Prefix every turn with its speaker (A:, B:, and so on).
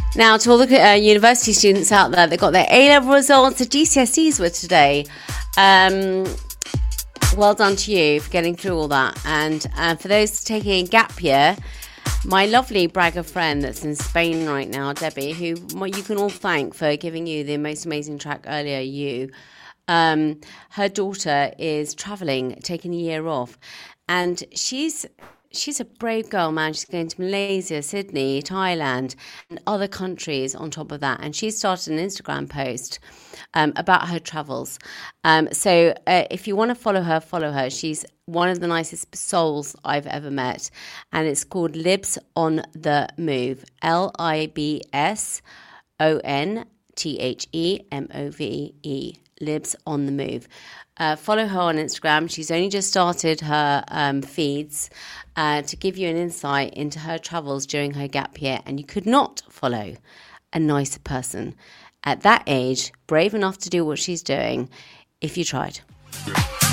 A: Now, to all the university students out there that got their A-level results, the GCSEs were today. Well done to you for getting through all that. And for those taking a gap year, my lovely bragger friend that's in Spain right now, Debbie, who you can all thank for giving you the most amazing track earlier, her daughter is travelling, taking a year off. And she's a brave girl, man. She's going to Malaysia, Sydney, Thailand, and other countries on top of that. And she started an Instagram post about her travels. So if you want to follow her. She's one of the nicest souls I've ever met. And it's called Libs on the Move. LIBSONTHEMOVE. Libs on the Move. Follow her on Instagram. She's only just started her feeds to give you an insight into her travels during her gap year. And you could not follow a nicer person at that age, brave enough to do what she's doing, if you tried.